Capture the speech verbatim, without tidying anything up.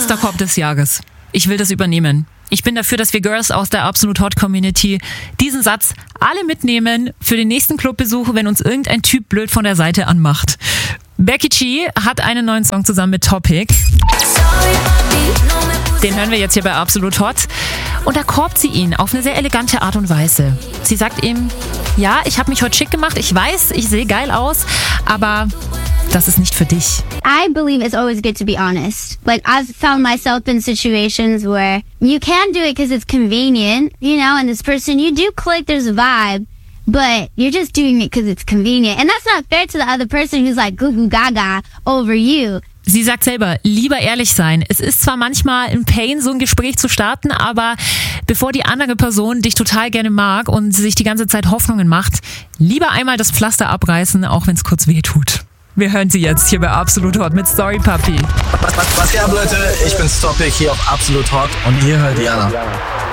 Flasterkorb des Jahres. Ich will das übernehmen. Ich bin dafür, dass wir Girls aus der Absolut Hot Community diesen Satz alle mitnehmen für den nächsten Clubbesuch, wenn uns irgendein Typ blöd von der Seite anmacht. Becky G hat einen neuen Song zusammen mit Topic. Den hören wir jetzt hier bei Absolut Hot. Und da korbt sie ihn auf eine sehr elegante Art und Weise. Sie sagt ihm, ja, ich habe mich heute schick gemacht, ich weiß, ich sehe geil aus, aber das ist nicht für dich. I believe it's always good to be honest. Like, I've found myself in situations where you can do it because it's convenient, you know, and this person, you do click, there's a vibe, but you're just doing it because it's convenient. And that's not fair to the other person who's like goo goo gaga over you. Sie sagt selber, lieber ehrlich sein. Es ist zwar manchmal ein Pain, so ein Gespräch zu starten, aber bevor die andere Person dich total gerne mag und sich die ganze Zeit Hoffnungen macht, lieber einmal das Pflaster abreißen, auch wenn es kurz weh tut. Wir hören sie jetzt hier bei Absolut Hot mit Story Puppy. Was, was, was geht ab, Leute? Ich bin Topic hier auf Absolut Hot und ihr hört Jana.